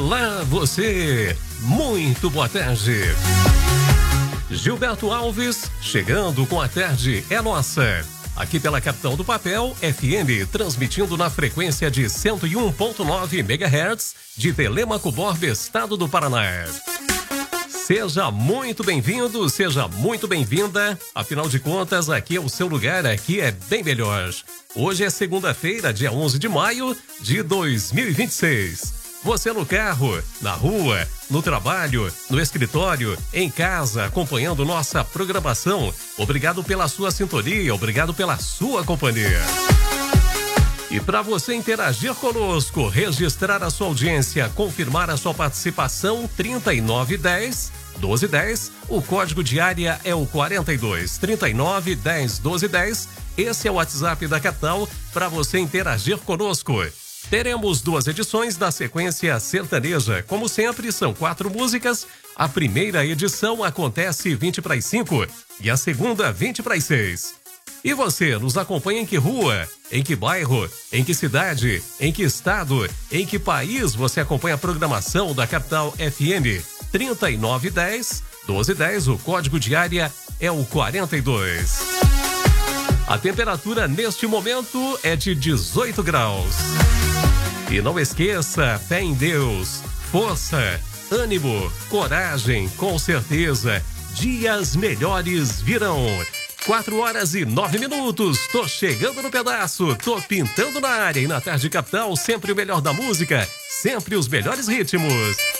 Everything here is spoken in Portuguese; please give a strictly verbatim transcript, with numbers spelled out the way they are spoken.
Olá, você! Muito boa tarde! Gilberto Alves, chegando com a tarde é nossa. Aqui pela capital do papel, F M, transmitindo na frequência de cento e um ponto nove megahertz de Telêmaco Borba, estado do Paraná. Seja muito bem-vindo, seja muito bem-vinda. Afinal de contas, aqui é o seu lugar, aqui é bem melhor. Hoje é segunda-feira, dia onze de maio de dois mil e vinte e seis. Você no carro, na rua, no trabalho, no escritório, em casa, acompanhando nossa programação. Obrigado pela sua sintonia, obrigado pela sua companhia. E para você interagir conosco, registrar a sua audiência, confirmar a sua participação, trinta e nove dez, doze dez, o código de área é o quarenta e dois, trinta e nove dez, doze dez. Esse é o WhatsApp da capital para você interagir conosco. Teremos duas edições da sequência sertaneja. Como sempre, são quatro músicas. A primeira edição acontece vinte para as cinco e a segunda vinte para as seis. E você nos acompanha em que rua, em que bairro, em que cidade, em que estado, em que país você acompanha a programação da Capital F M? trinta e nove dez, doze dez, o código de área é o quarenta e dois. A temperatura neste momento é de dezoito graus. E não esqueça, fé em Deus, força, ânimo, coragem, com certeza, dias melhores virão. Quatro horas e nove minutos, tô chegando no pedaço, tô pintando na área e na tarde capital, sempre o melhor da música, sempre os melhores ritmos.